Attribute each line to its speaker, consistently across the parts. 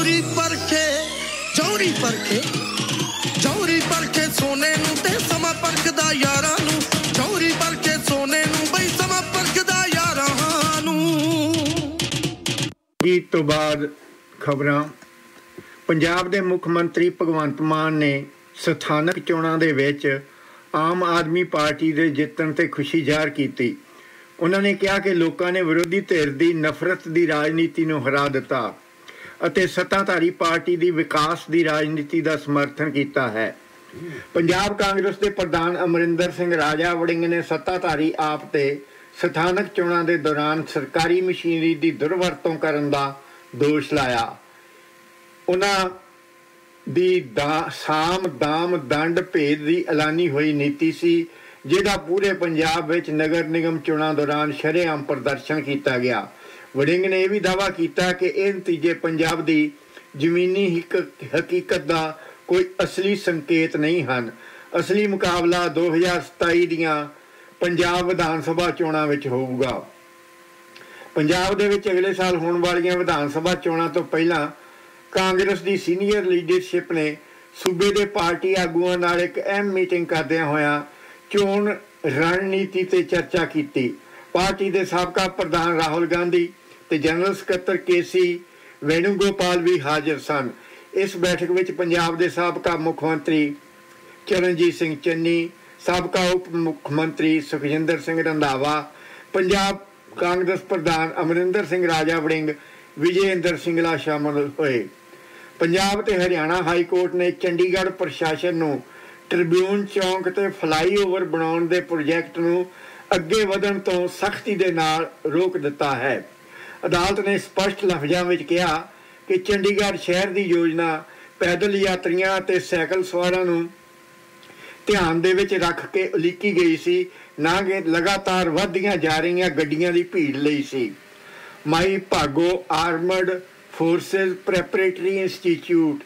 Speaker 1: ਚੌਰੀ ਪਰਖੇ ਚੌਰੀ ਪਰਖੇ ਚੌਰੀ ਪਰਖੇ ਸੋਨੇ ਨੂੰ ਤੇ ਸਮਾਂ ਪਰਖਦਾ ਯਾਰਾਂ ਨੂੰ ਚੌਰੀ ਪਰਖੇ ਸੋਨੇ ਨੂੰ ਬਈ ਸਮਾਂ ਪਰਖਦਾ ਯਾਰਾਂ ਨੂੰ।
Speaker 2: ਗੀਤ ਤੋਂ ਬਾਅਦ ਖਬਰਾਂ। ਪੰਜਾਬ ਦੇ ਮੁੱਖ ਮੰਤਰੀ ਭਗਵੰਤ ਮਾਨ ਨੇ ਸਥਾਨਕ ਚੋਣਾਂ ਦੇ ਵਿੱਚ ਆਮ ਆਦਮੀ ਪਾਰਟੀ ਦੇ ਜਿੱਤਣ 'ਤੇ ਖੁਸ਼ੀ ਜ਼ਾਹਰ ਕੀਤੀ। ਉਹਨਾਂ ਨੇ ਕਿਹਾ ਕਿ ਲੋਕਾਂ ਨੇ ਵਿਰੋਧੀ ਧਿਰ ਦੀ ਨਫ਼ਰਤ ਦੀ ਰਾਜਨੀਤੀ ਨੂੰ ਹਰਾ ਦਿੱਤਾ ਅਤੇ ਸੱਤਾਧਾਰੀ ਪਾਰਟੀ ਦੀ ਵਿਕਾਸ ਦੀ ਰਾਜਨੀਤੀ ਦਾ ਸਮਰਥਨ ਕੀਤਾ ਹੈ। ਪੰਜਾਬ ਕਾਂਗਰਸ ਦੇ ਪ੍ਰਧਾਨ ਅਮਰਿੰਦਰ ਸਿੰਘ ਰਾਜਾ ਵੜਿੰਗ ਨੇ ਸੱਤਾਧਾਰੀ ਆਪ 'ਤੇ ਸਥਾਨਕ ਚੋਣਾਂ ਦੇ ਦੌਰਾਨ ਸਰਕਾਰੀ ਮਸ਼ੀਨਰੀ ਦੀ ਦੁਰਵਰਤੋਂ ਕਰਨ ਦਾ ਦੋਸ਼ ਲਾਇਆ। ਉਹਨਾਂ ਦੀ ਸਾਮ ਦਾਮ ਦੰਡ ਭੇਦ ਦੀ ਐਲਾਨੀ ਹੋਈ ਨੀਤੀ ਸੀ, ਜਿਹਦਾ ਪੂਰੇ ਪੰਜਾਬ ਵਿੱਚ ਨਗਰ ਨਿਗਮ ਚੋਣਾਂ ਦੌਰਾਨ ਸ਼ਰੇਆਮ ਪ੍ਰਦਰਸ਼ਨ ਕੀਤਾ ਗਿਆ। ਵੜਿੰਗ ਨੇ ਇਹ ਵੀ ਦਾਅਵਾ ਕੀਤਾ ਕਿ ਇਹ ਨਤੀਜੇ ਪੰਜਾਬ ਦੀ ਜ਼ਮੀਨੀ ਹਕੀਕਤ ਦਾ ਕੋਈ ਅਸਲੀ ਸੰਕੇਤ ਨਹੀਂ ਹਨ। ਅਸਲੀ ਮੁਕਾਬਲਾ 2027 ਦੀਆਂ ਪੰਜਾਬ ਵਿਧਾਨ ਸਭਾ ਚੋਣਾਂ ਵਿੱਚ ਹੋਊਗਾ। ਪੰਜਾਬ ਦੇ ਵਿੱਚ ਅਗਲੇ ਸਾਲ ਹੋਣ ਵਾਲੀਆਂ ਵਿਧਾਨ ਸਭਾ ਚੋਣਾਂ ਤੋਂ ਪਹਿਲਾਂ ਕਾਂਗਰਸ ਦੀ ਸੀਨੀਅਰ ਲੀਡਰਸ਼ਿਪ ਨੇ ਸੂਬੇ ਦੇ ਪਾਰਟੀ ਆਗੂਆਂ ਨਾਲ ਇੱਕ ਅਹਿਮ ਮੀਟਿੰਗ ਕਰਦਿਆਂ ਹੋਇਆਂ ਚੋਣ ਰਣਨੀਤੀ 'ਤੇ ਚਰਚਾ ਕੀਤੀ। ਪਾਰਟੀ ਦੇ ਸਾਬਕਾ ਪ੍ਰਧਾਨ ਰਾਹੁਲ ਗਾਂਧੀ ਤੇ ਜਨਰਲ ਸਕੱਤਰ ਕੇਸੀ ਵੇਣੂਗੋਪਾਲ ਵੀ ਹਾਜ਼ਰ ਸਨ। ਇਸ ਬੈਠਕ ਵਿੱਚ ਪੰਜਾਬ ਦੇ ਸਾਬਕਾ ਮੁੱਖ ਮੰਤਰੀ ਚਰਨਜੀਤ ਸਿੰਘ ਚੰਨੀ, ਸਾਬਕਾ ਉਪ ਮੁੱਖ ਮੰਤਰੀ ਸੁਖਜਿੰਦਰ ਸਿੰਘ ਰੰਧਾਵਾ, ਪੰਜਾਬ ਕਾਂਗਰਸ ਪ੍ਰਧਾਨ ਅਮਰਿੰਦਰ ਸਿੰਘ ਰਾਜਾ ਵੜਿੰਗ, ਵਿਜੇ ਇੰਦਰ ਸਿੰਗਲਾ ਸ਼ਾਮਲ ਹੋਏ। ਪੰਜਾਬ ਤੇ ਹਰਿਆਣਾ ਹਾਈ ਕੋਰਟ ਨੇ ਚੰਡੀਗੜ੍ਹ ਪ੍ਰਸ਼ਾਸਨ ਨੂੰ ਟ੍ਰਿਬਿਊਨ ਚੌਂਕ ਤੇ ਫਲਾਈਓਵਰ ਬਣਾਉਣ ਦੇ ਪ੍ਰੋਜੈਕਟ ਨੂੰ ਅੱਗੇ ਵਧਣ ਤੋਂ ਸਖਤੀ ਦੇ ਨਾਲ ਰੋਕ ਦਿੱਤਾ ਹੈ। ਅਦਾਲਤ ਨੇ ਸਪਸ਼ਟ ਲਫ਼ਜ਼ਾਂ ਵਿੱਚ ਕਿਹਾ ਕਿ ਚੰਡੀਗੜ੍ਹ ਸ਼ਹਿਰ ਦੀ ਯੋਜਨਾ ਪੈਦਲ ਯਾਤਰੀਆਂ ਅਤੇ ਸਾਈਕਲ ਸਵਾਰਾਂ ਨੂੰ ਧਿਆਨ ਦੇ ਵਿੱਚ ਰੱਖ ਕੇ ਉਲੀਕੀ ਗਈ ਸੀ, ਨਾ ਕਿ ਲਗਾਤਾਰ ਵੱਧਦੀਆਂ ਜਾ ਰਹੀਆਂ ਗੱਡੀਆਂ ਦੀ ਭੀੜ ਲਈ ਸੀ। Mai Bhago armed forces preparatory institute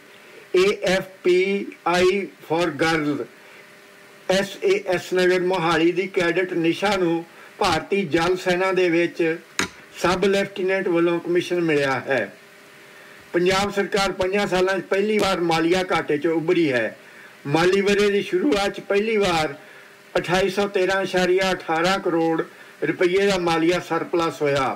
Speaker 2: AFPI for girls SAS Nagar Mohali the cadet ਨਿਸ਼ਾ ਨੂੰ ਭਾਰਤੀ ਜਲ ਸੈਨਾ ਦੇ ਵਿੱਚ ਸਬ ਲੈਫਟੀਨੈਂਟ ਵੱਲੋਂ ਕਮਿਸ਼ਨ ਮਿਲਿਆ ਹੈ। ਪੰਜਾਬ ਸਰਕਾਰ 5 ਸਾਲਾਂ 'ਚ ਪਹਿਲੀ ਵਾਰ ਮਾਲੀਆ ਘਾਟੇ 'ਚੋਂ ਉੱਭਰੀ ਹੈ। ਮਾਲੀ ਵਰ੍ਹੇ ਦੀ ਸ਼ੁਰੂਆਤ 'ਚ ਪਹਿਲੀ ਵਾਰ 2813.18 ਕਰੋੜ ਰੁਪਈਏ ਦਾ ਮਾਲੀਆ ਸਰਪਲਸ ਹੋਇਆ।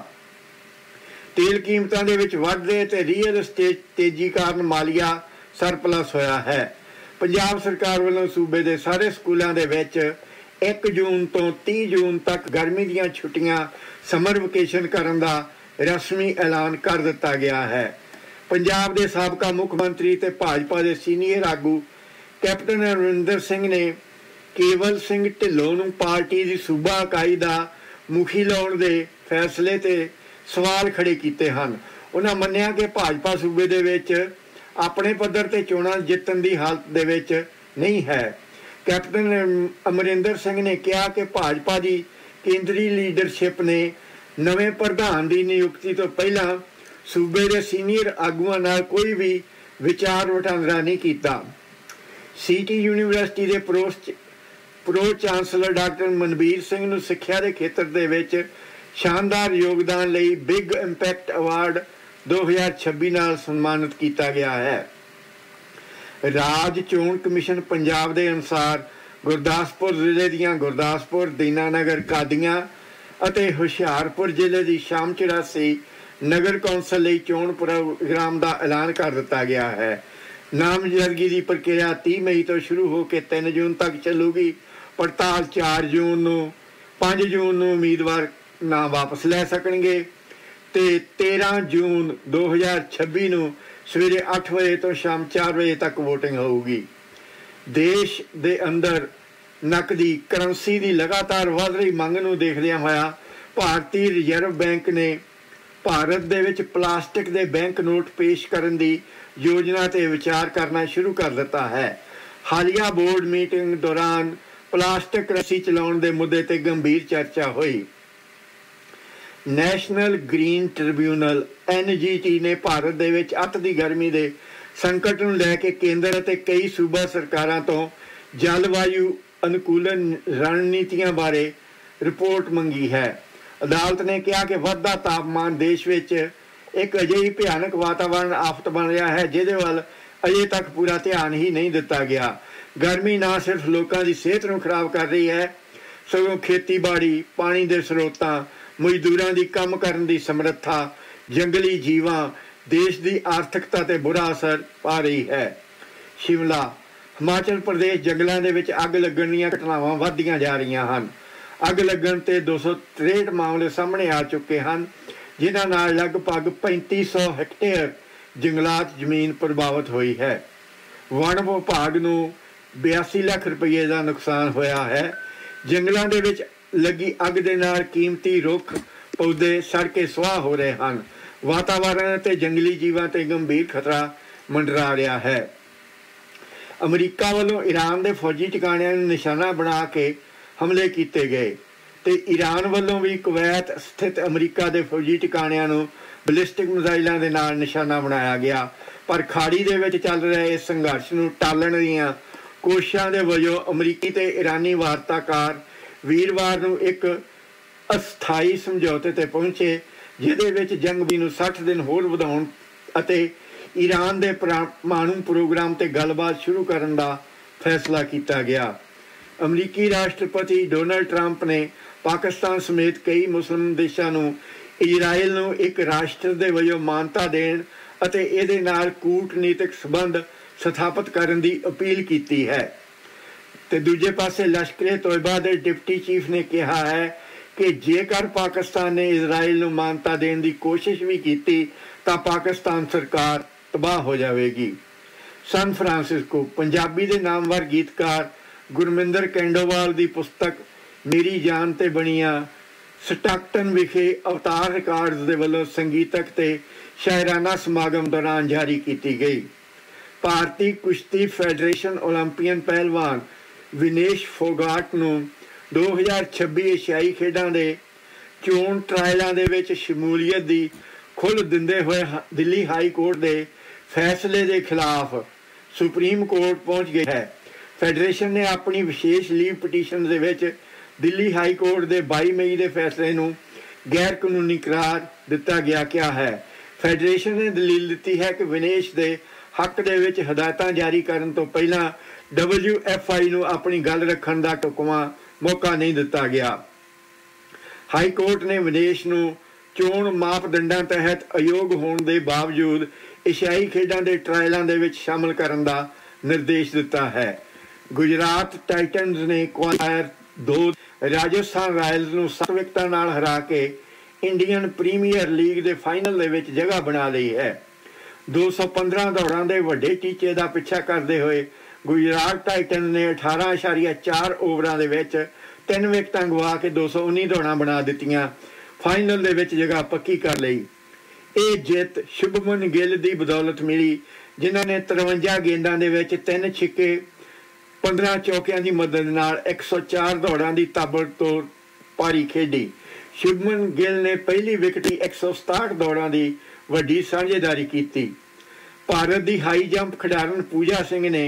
Speaker 2: ਤੇਲ ਕੀਮਤਾਂ ਦੇ ਵਿੱਚ ਵਾਧੇ ਤੇ ਰੀਅਲ ਅਸਟੇਟ ਤੇਜ਼ੀ ਕਾਰਨ ਮਾਲੀਆ ਸਰਪਲਸ ਹੋਇਆ ਹੈ। ਪੰਜਾਬ ਸਰਕਾਰ ਵੱਲੋਂ ਸੂਬੇ ਦੇ ਸਾਰੇ ਸਕੂਲਾਂ ਦੇ ਵਿੱਚ 1 ਜੂਨ ਤੋਂ 30 ਜੂਨ ਤੱਕ ਗਰਮੀ ਦੀਆਂ ਛੁੱਟੀਆਂ ਸਮਰ ਵਕੇਸ਼ਨ ਕਰਨ ਦਾ ਰਸਮੀ ਐਲਾਨ ਕਰ ਦਿੱਤਾ ਗਿਆ ਹੈ। ਪੰਜਾਬ ਦੇ ਸਾਬਕਾ ਮੁੱਖ ਮੰਤਰੀ ਤੇ ਭਾਜਪਾ ਦੇ ਸੀਨੀਅਰ ਆਗੂ ਕੈਪਟਨ ਅਮਰਿੰਦਰ ਸਿੰਘ ਨੇ ਕੇਵਲ ਸਿੰਘ ਢਿੱਲੋਂ ਨੂੰ ਪਾਰਟੀ ਦੀ ਸੂਬਾ ਇਕਾਈ ਦਾ ਮੁਖੀ ਲਾਉਣ ਦੇ ਫੈਸਲੇ ਤੇ ਸਵਾਲ ਖੜੇ ਕੀਤੇ ਹਨ। ਉਹਨਾਂ ਮੰਨਿਆ ਕਿ ਭਾਜਪਾ ਸੂਬੇ ਦੇ ਵਿੱਚ ਆਪਣੇ ਪੱਧਰ ਤੇ ਚੋਣਾਂ ਜਿੱਤਣ ਦੀ ਹਾਲਤ ਦੇ ਵਿੱਚ ਨਹੀਂ ਹੈ। ਕੈਪਟਨ ਅਮਰਿੰਦਰ ਸਿੰਘ ਨੇ ਕਿਹਾ ਕਿ ਭਾਜਪਾ ਦੀ ਕੇਂਦਰੀ ਲੀਡਰਸ਼ਿਪ ਨੇ ਨਵੇਂ ਪ੍ਰਧਾਨ ਦੀ ਨਿਯੁਕਤੀ ਤੋਂ ਪਹਿਲਾਂ ਸੂਬੇ ਦੇ ਸੀਨੀਅਰ ਆਗੂਆਂ ਨਾਲ ਕੋਈ ਵੀ ਵਿਚਾਰ ਵਟਾਂਦਰਾ ਨਹੀਂ ਕੀਤਾ। ਸਿਟੀ ਯੂਨੀਵਰਸਿਟੀ ਦੇ pro chancellor doctor Manbir Singh ਨੂੰ ਸਿੱਖਿਆ ਦੇ ਖੇਤਰ ਦੇ ਵਿੱਚ ਸ਼ਾਨਦਾਰ ਯੋਗਦਾਨ ਲਈ ਬਿਗ ਇੰਪੈਕਟ ਅਵਾਰਡ 2026 ਨਾਲ ਸਨਮਾਨਿਤ ਕੀਤਾ ਗਿਆ ਹੈ। ਰਾਜ ਚੋਣ ਕਮਿਸ਼ਨ ਪੰਜਾਬ ਦੇ ਅਨੁਸਾਰ ਗੁਰਦਾਸਪੁਰ ਜ਼ਿਲ੍ਹੇ ਦੀਆਂ ਗੁਰਦਾਸਪੁਰ, ਦੀਨਾਨਗਰ, ਕਾਦੀਆਂ ਅਤੇ ਹੁਸ਼ਿਆਰਪੁਰ ਜ਼ਿਲ੍ਹੇ ਦੀ ਸ਼ਾਮ 84 ਨਗਰ ਕੌਂਸਲ ਲਈ ਚੋਣ ਪ੍ਰੋਗਰਾਮ ਦਾ ਐਲਾਨ ਕਰ ਦਿੱਤਾ ਗਿਆ ਹੈ। ਨਾਮਜ਼ਦਗੀ ਦੀ ਪ੍ਰਕਿਰਿਆ 30 ਮਈ ਤੋਂ ਸ਼ੁਰੂ ਹੋ ਕੇ 3 ਜੂਨ ਤੱਕ ਚੱਲੂਗੀ। ਪੜਤਾਲ 4 ਜੂਨ ਨੂੰ 5 ਜੂਨ ਨੂੰ ਉਮੀਦਵਾਰ ਨਾਂ ਵਾਪਸ ਲੈ ਸਕਣਗੇ ਤੇ 13 ਜੂਨ 2026 ਨੂੰ ਸਵੇਰੇ 8 ਵਜੇ ਤੋਂ ਸ਼ਾਮ 4 ਵਜੇ ਤੱਕ VOTING ਹੋਊਗੀ। ਦੇਸ਼ ਦੇ ਅੰਦਰ ਨਕਦੀ ਕਰੰਸੀ ਦੀ ਲਗਾਤਾਰ ਵਧ ਰਹੀ ਮੰਗ ਨੂੰ ਦੇਖਦਿਆਂ ਹੋਇਆ ਭਾਰਤੀ ਰਿਜ਼ਰਵ ਬੈਂਕ ਨੇ ਭਾਰਤ ਦੇ ਵਿੱਚ ਪਲਾਸਟਿਕ ਦੇ ਬੈਂਕ ਨੋਟ ਪੇਸ਼ ਕਰਨ ਦੀ ਯੋਜਨਾ ਤੇ ਵਿਚਾਰ ਕਰਨਾ ਸ਼ੁਰੂ ਕਰ ਦਿੱਤਾ ਹੈ। ਹਾਲੀਆ ਬੋਰਡ ਮੀਟਿੰਗ ਦੌਰਾਨ ਪਲਾਸਟਿਕ ਕਰੰਸੀ ਚਲਾਉਣ ਦੇ ਮੁੱਦੇ ਤੇ ਗੰਭੀਰ ਚਰਚਾ ਹੋਈ। ਨੈਸ਼ਨਲ ਗ੍ਰੀਨ ਟ੍ਰਿਬਿਊਨਲ NGT ਨੇ ਭਾਰਤ ਦੇ ਵਿੱਚ ਅੱਤ ਦੀ ਗਰਮੀ ਦੇ ਸੰਕਟ ਨੂੰ ਲੈ ਕੇ ਕੇਂਦਰ ਅਤੇ ਕਈ ਸੂਬਾ ਸਰਕਾਰਾਂ ਤੋਂ ਜਲਵਾਯੂ ਅਨੁਕੂਲਨ ਰਣਨੀਤੀਆਂ ਬਾਰੇ ਰਿਪੋਰਟ ਮੰਗੀ ਹੈ। ਅਦਾਲਤ ਨੇ ਕਿਹਾ ਕਿ ਵੱਧਦਾ ਤਾਪਮਾਨ ਦੇਸ਼ ਵਿੱਚ ਇੱਕ ਅਜਿਹੀ ਭਿਆਨਕ ਵਾਤਾਵਰਣ ਆਫਤ ਬਣ ਰਿਹਾ ਹੈ ਜਿਹਦੇ ਵੱਲ ਅਜੇ ਤੱਕ ਪੂਰਾ ਧਿਆਨ ਹੀ ਨਹੀਂ ਦਿੱਤਾ ਗਿਆ। ਗਰਮੀ ਨਾ ਸਿਰਫ ਲੋਕਾਂ ਦੀ ਸਿਹਤ ਨੂੰ ਖਰਾਬ ਕਰ ਰਹੀ ਹੈ, ਸਗੋਂ ਖੇਤੀਬਾੜੀ, ਪਾਣੀ ਦੇ ਸਰੋਤਾਂ, ਮਜ਼ਦੂਰਾਂ ਦੀ ਕੰਮ ਕਰਨ ਦੀ ਸਮਰੱਥਾ, ਜੰਗਲੀ ਜੀਵਾਂ, ਦੇਸ਼ ਦੀ ਆਰਥਿਕਤਾ 'ਤੇ ਬੁਰਾ ਅਸਰ ਪਾ ਰਹੀ ਹੈ। ਸ਼ਿਮਲਾ, ਹਿਮਾਚਲ ਪ੍ਰਦੇਸ਼ ਜੰਗਲਾਂ ਦੇ ਵਿੱਚ ਅੱਗ ਲੱਗਣ ਦੀਆਂ ਘਟਨਾਵਾਂ ਵੱਧਦੀਆਂ ਜਾ ਰਹੀਆਂ ਹਨ। ਅੱਗ ਲੱਗਣ 'ਤੇ 263 ਮਾਮਲੇ ਸਾਹਮਣੇ ਆ ਚੁੱਕੇ ਹਨ, ਜਿਨ੍ਹਾਂ ਨਾਲ ਲਗਭਗ 3500 ਹੈਕਟੇਅਰ ਜੰਗਲਾਤ ਜ਼ਮੀਨ ਪ੍ਰਭਾਵਿਤ ਹੋਈ ਹੈ। ਵਣ ਵਿਭਾਗ ਨੂੰ 82 ਲੱਖ ਰੁਪਏ ਦਾ ਨੁਕਸਾਨ ਹੋਇਆ ਹੈ। ਜੰਗਲਾਂ ਦੇ ਵਿੱਚ ਲੱਗੀ ਅੱਗ ਦੇ ਨਾਲ ਕੀਮਤੀ ਰੁੱਖ ਪੌਦੇ ਸੜ ਕੇ ਸੁਆਹ ਹੋ ਰਹੇ ਹਨ। ਵਾਤਾਵਰਣ ਅਤੇ ਜੰਗਲੀ ਜੀਵਾਂ 'ਤੇ ਗੰਭੀਰ ਖਤਰਾ ਮੰਡਰਾ ਰਿਹਾ ਹੈ। ਅਮਰੀਕਾ ਵੱਲੋਂ ਈਰਾਨ ਦੇ ਫੌਜੀ ਟਿਕਾਣਿਆਂ ਨੂੰ ਨਿਸ਼ਾਨਾ ਬਣਾ ਕੇ ਹਮਲੇ ਕੀਤੇ ਗਏ ਤੇ ਈਰਾਨ ਵੱਲੋਂ ਵੀ ਕੁਵੈਤ ਸਥਿਤ ਅਮਰੀਕਾ ਦੇ ਫੌਜੀ ਟਿਕਾਣਿਆਂ ਨੂੰ ਬਲਿਸਟਿਕ ਮਿਜ਼ਾਈਲਾਂ ਦੇ ਨਾਲ ਨਿਸ਼ਾਨਾ ਬਣਾਇਆ ਗਿਆ। ਪਰ ਖਾੜੀ ਦੇ ਵਿੱਚ ਚੱਲ ਰਹੇ ਇਸ ਸੰਘਰਸ਼ ਨੂੰ ਟਾਲਣ ਦੀਆਂ ਕੋਸ਼ਿਸ਼ਾਂ ਦੇ ਵਜੋਂ ਅਮਰੀਕੀ ਤੇ ਈਰਾਨੀ ਵਾਰਤਾਕਾਰ ਵੀਰਵਾਰ ਨੂੰ ਇੱਕ ਅਸਥਾਈ ਸਮਝੌਤੇ ਤੇ ਪਹੁੰਚੇ, ਜਿਹਦੇ ਵਿੱਚ ਜੰਗ ਨੂੰ 60 ਦਿਨ ਹੋਰ ਵਧਾਉਣ ਅਤੇ ਈਰਾਨ ਦੇ ਪਰਮਾਣੂ ਪ੍ਰੋਗਰਾਮ ਤੇ ਗੱਲਬਾਤ ਸ਼ੁਰੂ ਕਰਨ ਦਾ ਫੈਸਲਾ ਕੀਤਾ ਗਿਆ। ਅਮਰੀਕੀ ਰਾਸ਼ਟਰਪਤੀ ਡੋਨਾਲਡ ਟਰੰਪ ਨੇ ਪਾਕਿਸਤਾਨ ਸਮੇਤ ਕਈ ਮੁਸਲਿਮ ਦੇਸ਼ਾਂ ਨੂੰ ਇਜ਼ਰਾਈਲ ਨੂੰ ਇੱਕ ਰਾਸ਼ਟਰ ਦੇ ਵਜੋਂ ਮਾਨਤਾ ਦੇਣ ਅਤੇ ਇਹਦੇ ਨਾਲ ਕੂਟਨੀਤਿਕ ਸੰਬੰਧ ਸਥਾਪਿਤ ਕਰਨ ਦੀ ਅਪੀਲ ਕੀਤੀ ਹੈ। ਤੇ ਦੂਜੇ ਪਾਸੇ ਲਸ਼ਕਰ-ਏ-ਤੋਇਬਾ ਦੇ ਡਿਪਟੀ ਚੀਫ ਨੇ ਕਿਹਾ ਹੈ ਕਿ ਜੇਕਰ ਪਾਕਿਸਤਾਨ ਨੇ ਇਜ਼ਰਾਈਲ ਨੂੰ ਮਾਨਤਾ ਦੇਣ ਦੀ ਕੋਸ਼ਿਸ਼ ਵੀ ਕੀਤੀ ਤਾਂ ਪਾਕਿਸਤਾਨ ਸਰਕਾਰ ਤਬਾਹ ਹੋ ਜਾਵੇਗੀ। ਸਨ ਫਰਾਂਸਿਸਕੋ, ਪੰਜਾਬੀ ਦੇ ਨਾਮਵਰ ਗੀਤਕਾਰ ਗੁਰਮਿੰਦਰ ਕੈਂਡੋਵਾਲ ਦੀ ਪੁਸਤਕ ਮੇਰੀ ਜਾਨ ਤੇ ਬਣੀਆਂ ਸਟਾਕਟਨ ਵਿਖੇ ਅਵਤਾਰ ਰਿਕਾਰਡਸ ਦੇ ਵੱਲੋਂ ਸੰਗੀਤਕ ਤੇ ਸ਼ਾਇਰਾਨਾ ਸਮਾਗਮ ਦੌਰਾਨ ਜਾਰੀ ਕੀਤੀ ਗਈ। ਭਾਰਤੀ ਕੁਸ਼ਤੀ ਫੈਡਰੇਸ਼ਨ ਓਲੰਪੀਅਨ ਪਹਿਲਵਾਨ ਵਿਨੇਸ਼ ਫੋਗਾਟ ਨੂੰ 2026 ਏਸ਼ੀਆਈ ਖੇਡਾਂ ਦੇ ਚੋਣ ਟਰਾਇਲਾਂ ਦੇ ਵਿੱਚ ਸ਼ਮੂਲੀਅਤ ਦੀ ਖੁੱਲ੍ਹ ਦਿੰਦੇ ਹੋਏ ਦਿੱਲੀ ਹਾਈ ਕੋਰਟ ਦੇ ਫੈਸਲੇ ਦੇ ਖਿਲਾਫ ਸੁਪਰੀਮ ਕੋਰਟ ਪਹੁੰਚ ਗਈ ਹੈ। ਫੈਡਰੇਸ਼ਨ ਨੇ ਆਪਣੀ ਵਿਸ਼ੇਸ਼ ਲੀਵ ਪਟੀਸ਼ਨ ਦੇ ਵਿੱਚ ਦਿੱਲੀ ਹਾਈ ਕੋਰਟ ਦੇ 22 ਮਈ ਦੇ ਫੈਸਲੇ ਨੂੰ ਗੈਰ ਕਾਨੂੰਨੀ ਕਰਾਰ ਦਿੱਤਾ ਗਿਆ ਕਿਹਾ ਹੈ। ਫੈਡਰੇਸ਼ਨ ਨੇ ਦਲੀਲ ਦਿੱਤੀ ਹੈ ਕਿ ਵਿਨੇਸ਼ ਦੇ ਹੱਕ ਦੇ ਵਿੱਚ ਹਦਾਇਤਾਂ ਜਾਰੀ ਕਰਨ ਤੋਂ ਪਹਿਲਾਂ WFI ਨੂੰ ਆਪਣੀ ਗੱਲ ਰੱਖਣ ਦਾ ਢੁਕਵਾਂ ਮੌਕਾ ਨਹੀਂ ਦਿੱਤਾ ਗਿਆ। ਹਾਈ ਕੋਰਟ ਨੇ ਵਿਨੇਸ਼ ਨੂੰ ਚੋਣ ਮਾਪਦੰਡਾਂ ਤਹਿਤ ਅਯੋਗ ਹੋਣ ਦੇ ਬਾਵਜੂਦ ਏਸ਼ੀਆਈ ਖੇਡਾਂ ਦੇ ਟਰਾਇਲਾਂ ਦੇ ਵਿੱਚ ਸ਼ਾਮਲ ਕਰਨ ਦਾ ਨਿਰਦੇਸ਼ ਦਿੱਤਾ ਹੈ। ਗੁਜਰਾਤ ਟਾਈਟਨਜ਼ ਨੇ ਕੁਆਲੀਫਾਇਰ 2 ਰਾਜਸਥਾਨ ਰਾਇਲਸ ਨੂੰ 7 ਵਿਕਟਾਂ ਨਾਲ ਹਰਾ ਕੇ ਇੰਡੀਅਨ ਪ੍ਰੀਮੀਅਰ ਲੀਗ ਦੇ ਫਾਈਨਲ ਦੇ ਵਿੱਚ ਜਗ੍ਹਾ ਬਣਾ ਲਈ ਹੈ। 215 ਦੌੜਾਂ ਦੇ ਵੱਡੇ ਟੀਚੇ ਦਾ ਪਿੱਛਾ ਕਰਦੇ ਹੋਏ ਗੁਜਰਾਤ ਟਾਈਟਨਜ਼ ਨੇ 18.4 ਓਵਰਾਂ ਦੇ ਵਿੱਚ 3 ਵਿਕਟਾਂ ਗਵਾ ਕੇ 219 ਦੌੜਾਂ ਬਣਾ ਦਿੱਤੀਆਂ, ਫਾਈਨਲ ਦੇ ਵਿੱਚ ਜਗ੍ਹਾ ਪੱਕੀ ਕਰ ਲਈ। ਇਹ ਜਿੱਤ ਸ਼ੁਭਮਨ ਗਿੱਲ ਦੀ ਬਦੌਲਤ ਮਿਲੀ, ਜਿਨ੍ਹਾਂ ਨੇ 53 ਗੇਂਦਾਂ ਦੇ ਵਿੱਚ 3 ਛਿੱਕੇ 15 ਚੌਕਿਆਂ ਦੀ ਮਦਦ ਨਾਲ 104 ਦੌੜਾਂ ਦੀ ਤਾਬੜਤੋੜ ਪਾਰੀ ਖੇਡੀ। ਸ਼ੁਭਮਨ ਗਿੱਲ ਨੇ ਪਹਿਲੀ ਵਿਕਟ 167 ਦੌੜਾਂ ਦੀ ਵੱਡੀ ਸਾਂਝੇਦਾਰੀ ਕੀਤੀ। ਭਾਰਤ ਦੀ ਹਾਈ ਜੰਪ ਖਿਡਾਰਨ ਪੂਜਾ ਸਿੰਘ ਨੇ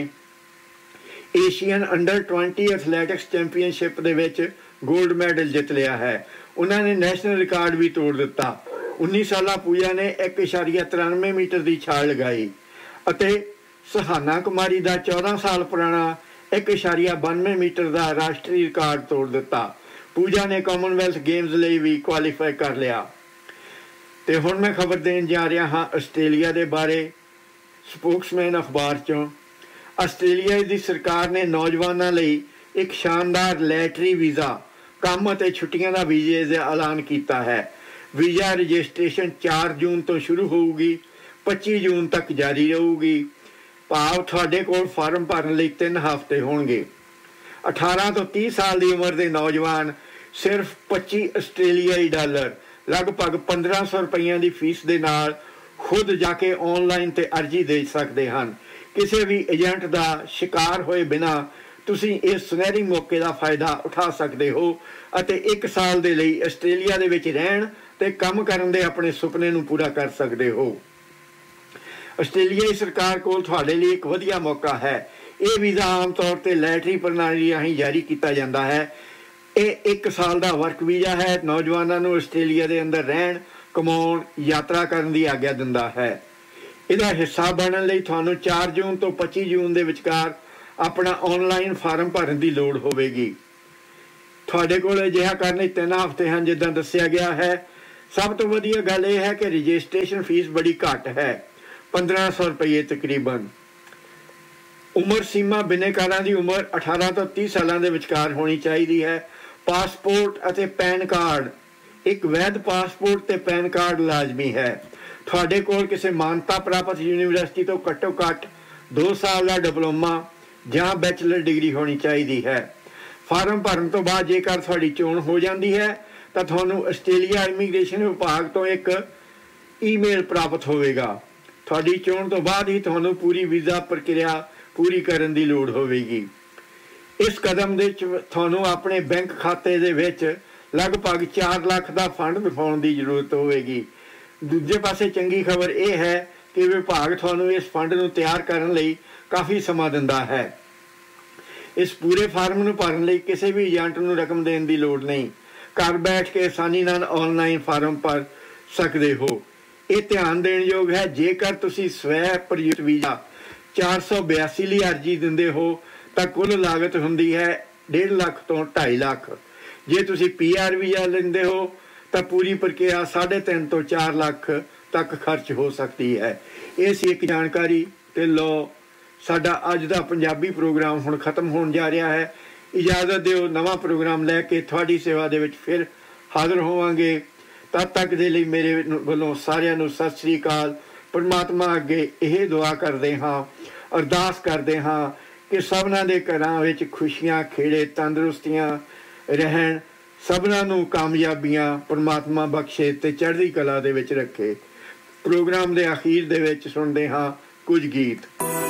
Speaker 2: ਏਸ਼ੀਅਨ ਅੰਡਰ 20 ਐਥਲੈਟਿਕਸ ਚੈਂਪੀਅਨਸ਼ਿਪ ਦੇ ਵਿੱਚ ਗੋਲਡ ਮੈਡਲ ਜਿੱਤ ਲਿਆ ਹੈ। ਉਹਨਾਂ ਨੇ ਨੈਸ਼ਨਲ ਰਿਕਾਰਡ ਵੀ ਤੋੜ ਦਿੱਤਾ। 19 ਸਾਲਾ ਪੂਜਾ ਨੇ 1.93 ਮੀਟਰ ਦੀ ਛਾਲ ਲਗਾਈ ਅਤੇ ਸਹਾਨਾ ਕੁਮਾਰੀ ਦਾ 14 ਸਾਲ ਪੁਰਾਣਾ 1.92 ਮੀਟਰ ਦਾ ਰਾਸ਼ਟਰੀ ਰਿਕਾਰਡ ਤੋੜ ਦਿੱਤਾ। ਪੂਜਾ ਨੇ ਕਾਮਨਵੈਲਥ ਗੇਮਸ ਲਈ ਵੀ ਕੁਆਲੀਫਾਈ ਕਰ ਲਿਆ। ਤੇ ਹੁਣ ਮੈਂ ਖਬਰ ਦੇਣ ਜਾ ਰਿਹਾ ਹਾਂ ਆਸਟ੍ਰੇਲੀਆ ਦੇ ਬਾਰੇ। ਸਪੋਕਸਮੈਨ ਅਖਬਾਰ ਚੋਂ, ਆਸਟ੍ਰੇਲੀਆ ਦੀ ਸਰਕਾਰ ਨੇ ਨੌਜਵਾਨਾਂ ਲਈ ਇੱਕ ਸ਼ਾਨਦਾਰ ਲੈਟਰੀ ਵੀਜ਼ਾ ਕੰਮ ਅਤੇ ਛੁੱਟੀਆਂ ਦਾ ਵੀਜ਼ੇ ਦਾ ਐਲਾਨ ਕੀਤਾ ਹੈ। ਵੀਜ਼ਾ ਰਜਿਸਟ੍ਰੇਸ਼ਨ 4 ਜੂਨ ਤੋਂ ਸ਼ੁਰੂ ਹੋਊਗੀ, 25 ਜੂਨ ਤੱਕ ਜਾਰੀ ਰਹੂਗੀ। ਭਾਵ ਤੁਹਾਡੇ ਕੋਲ ਫਾਰਮ ਭਰਨ ਲਈ 3 ਹਫ਼ਤੇ ਹੋਣਗੇ। 18 ਤੋਂ 30 ਸਾਲ ਦੀ ਉਮਰ ਦੇ ਨੌਜਵਾਨ ਸਿਰਫ 25 ਆਸਟ੍ਰੇਲੀਆਈ ਡਾਲਰ ਲਗਭਗ 1500 ਰੁਪਈਆਂ ਦੀ ਫੀਸ ਦੇ ਨਾਲ ਖੁਦ ਜਾ ਕੇ ਆਨਲਾਈਨ ਤੇ ਅਰਜ਼ੀ ਦੇ ਸਕਦੇ ਹਨ। ਕਿਸੇ ਵੀ ਏਜੰਟ ਦਾ ਸ਼ਿਕਾਰ ਹੋਏ ਬਿਨਾਂ ਤੁਸੀਂ ਇਸ ਸੁਨਹਿਰੀ ਮੌਕੇ ਦਾ ਫਾਇਦਾ ਉਠਾ ਸਕਦੇ ਹੋ ਅਤੇ 1 ਸਾਲ ਦੇ ਲਈ ਆਸਟ੍ਰੇਲੀਆ ਦੇ ਵਿੱਚ ਰਹਿਣ ਤੇ ਕੰਮ ਕਰਨ ਦੇ ਆਪਣੇ ਸੁਪਨੇ ਨੂੰ ਪੂਰਾ ਕਰ ਸਕਦੇ ਹੋ। ਆਸਟ੍ਰੇਲੀਆਈ ਸਰਕਾਰ ਕੋਲ ਤੁਹਾਡੇ ਲਈ ਇੱਕ ਵਧੀਆ ਮੌਕਾ ਹੈ। ਇਹ ਵੀਜ਼ਾ ਆਮ ਤੌਰ ਤੇ ਲੈਟਰੀ ਪ੍ਰਣਾਲੀ ਰਾਹੀਂ ਜਾਰੀ ਕੀਤਾ ਜਾਂਦਾ ਹੈ। ਇਹ 1 ਸਾਲ ਦਾ ਵਰਕ ਵੀਜ਼ਾ ਹੈ। ਨੌਜਵਾਨਾਂ ਨੂੰ ਆਸਟ੍ਰੇਲੀਆ ਦੇ ਅੰਦਰ ਰਹਿਣ, ਕਮਾਉਣ, ਯਾਤਰਾ ਕਰਨ ਦੀ ਆਗਿਆ ਦਿੰਦਾ ਹੈ। ਇਹਦਾ ਹਿੱਸਾ ਬਣਨ ਲਈ ਤੁਹਾਨੂੰ 4 ਜੂਨ ਤੋਂ 25 ਜੂਨ ਦੇ ਵਿਚਕਾਰ ਆਪਣਾ ਆਨਲਾਈਨ ਫਾਰਮ ਭਰਨ ਦੀ ਲੋੜ ਹੋਵੇਗੀ। ਤੁਹਾਡੇ ਕੋਲ ਅਜਿਹਾ ਕਰਨ ਲਈ 3 ਹਫ਼ਤੇ ਹਨ ਜਿੱਦਾਂ ਦੱਸਿਆ ਗਿਆ ਹੈ। ਸਭ ਤੋਂ ਵਧੀਆ ਗੱਲ ਇਹ ਹੈ ਕਿ ਰਜਿਸਟ੍ਰੇਸ਼ਨ ਫੀਸ ਬੜੀ ਘੱਟ ਹੈ, 1500 ਰੁਪਏ ਤਕਰੀਬਨ। ਉਮਰ ਸੀਮਾ ਬਿਨੇਕਾਰਾਂ ਦੀ ਉਮਰ 18 ਤੋਂ 30 ਸਾਲਾਂ ਦੇ ਵਿਚਕਾਰ ਹੋਣੀ ਚਾਹੀਦੀ ਹੈ। ਪਾਸਪੋਰਟ ਅਤੇ ਪੈਨ ਕਾਰਡ, ਇੱਕ ਵੈਧ ਪਾਸਪੋਰਟ ਤੇ ਪੈਨ ਕਾਰਡ ਲਾਜ਼ਮੀ ਹੈ। ਤੁਹਾਡੇ ਕੋਲ ਕਿਸੇ ਮਾਨਤਾ ਪ੍ਰਾਪਤ ਯੂਨੀਵਰਸਿਟੀ ਤੋਂ ਘੱਟੋ ਘੱਟ 2 ਸਾਲ ਦਾ ਡਿਪਲੋਮਾ ਜਾਂ ਬੈਚਲਰ ਡਿਗਰੀ ਹੋਣੀ ਚਾਹੀਦੀ ਹੈ। ਫਾਰਮ ਭਰਨ ਤੋਂ ਬਾਅਦ ਜੇਕਰ ਤੁਹਾਡੀ ਚੋਣ ਹੋ ਜਾਂਦੀ ਹੈ ਤਾਂ ਤੁਹਾਨੂੰ ਆਸਟ੍ਰੇਲੀਆ ਇਮੀਗ੍ਰੇਸ਼ਨ ਵਿਭਾਗ ਤੋਂ ਇੱਕ ਈਮੇਲ ਪ੍ਰਾਪਤ ਹੋਵੇਗਾ। ਤੁਹਾਡੀ ਚੋਣ ਤੋਂ ਬਾਅਦ ਹੀ ਤੁਹਾਨੂੰ ਪੂਰੀ ਵੀਜ਼ਾ ਪ੍ਰਕਿਰਿਆ ਪੂਰੀ ਕਰਨ ਦੀ ਲੋੜ ਹੋਵੇਗੀ। ਇਸ ਕਦਮ ਦੇ ਵਿੱਚ ਤੁਹਾਨੂੰ ਆਪਣੇ ਬੈਂਕ ਖਾਤੇ ਦੇ ਵਿੱਚ ਲਗਭਗ 4 ਲੱਖ ਦਾ ਫੰਡ ਦਿਖਾਉਣ ਦੀ ਜ਼ਰੂਰਤ ਹੋਵੇਗੀ। ਦੂਜੇ ਪਾਸੇ ਚੰਗੀ ਖਬਰ ਇਹ ਹੈ ਕਿ ਵਿਭਾਗ ਤੁਹਾਨੂੰ ਇਸ ਫੰਡ ਨੂੰ ਤਿਆਰ ਕਰਨ ਲਈ ਕਾਫੀ ਸਮਾਂ ਦਿੰਦਾ ਹੈ। ਇਸ ਪੂਰੇ ਫਾਰਮ ਨੂੰ ਭਰਨ ਲਈ ਕਿਸੇ ਵੀ ਏਜੰਟ ਨੂੰ ਰਕਮ ਦੇਣ ਦੀ ਲੋੜ ਨਹੀਂ। ਘਰ ਬੈਠ ਕੇ ਆਸਾਨੀ ਨਾਲ ਆਨਲਾਈਨ ਫਾਰਮ ਭਰ ਸਕਦੇ ਹੋ। ਇਹ ਧਿਆਨ ਦੇਣ ਯੋਗ ਹੈ, ਜੇਕਰ ਤੁਸੀਂ ਸਵੈ ਪ੍ਰਯੁਕਤ ਵੀਜ਼ਾ 482 ਲਈ ਅਰਜੀ ਦਿੰਦੇ ਹੋ ਤਾਂ ਕੁੱਲ ਲਾਗਤ ਹੁੰਦੀ ਹੈ 1.5 ਲੱਖ ਤੋਂ 2.5 ਲੱਖ। ਜੇ ਤੁਸੀਂ PR ਵੀਜ਼ਾ ਲੈਂਦੇ ਹੋ ਤਾਂ ਪੂਰੀ ਪ੍ਰਕਿਰਿਆ 3.5 ਤੋਂ 4 ਲੱਖ ਤੱਕ ਖਰਚ ਹੋ ਸਕਦੀ ਹੈ। ਇਹ ਸੀ ਇੱਕ ਜਾਣਕਾਰੀ। ਤੇ ਲੋ, ਸਾਡਾ ਅੱਜ ਦਾ ਪੰਜਾਬੀ ਪ੍ਰੋਗਰਾਮ ਹੁਣ ਖਤਮ ਹੋਣ ਜਾ ਰਿਹਾ ਹੈ। ਇਜਾਜ਼ਤ ਦਿਓ, ਨਵਾਂ ਪ੍ਰੋਗਰਾਮ ਲੈ ਕੇ ਤੁਹਾਡੀ ਸੇਵਾ ਦੇ ਵਿੱਚ ਫਿਰ ਹਾਜ਼ਰ ਹੋਵਾਂਗੇ। ਤਦ ਤੱਕ ਦੇ ਲਈ ਮੇਰੇ ਵੱਲੋਂ ਸਾਰਿਆਂ ਨੂੰ ਸਤਿ ਸ੍ਰੀ ਅਕਾਲ। ਪਰਮਾਤਮਾ ਅੱਗੇ ਇਹ ਦੁਆ ਕਰਦੇ ਹਾਂ, ਅਰਦਾਸ ਕਰਦੇ ਹਾਂ ਕਿ ਸਭਨਾਂ ਦੇ ਘਰਾਂ ਵਿੱਚ ਖੁਸ਼ੀਆਂ, ਖੇੜੇ, ਤੰਦਰੁਸਤੀਆਂ ਰਹਿਣ, ਸਭਨਾਂ ਨੂੰ ਕਾਮਯਾਬੀਆਂ ਪਰਮਾਤਮਾ ਬਖਸ਼ੇ ਤੇ ਚੜ੍ਹਦੀ ਕਲਾ ਦੇ ਵਿੱਚ ਰੱਖੇ। ਪ੍ਰੋਗਰਾਮ ਦੇ ਅਖੀਰ ਦੇ ਵਿੱਚ ਸੁਣਦੇ ਹਾਂ ਕੁਝ ਗੀਤ।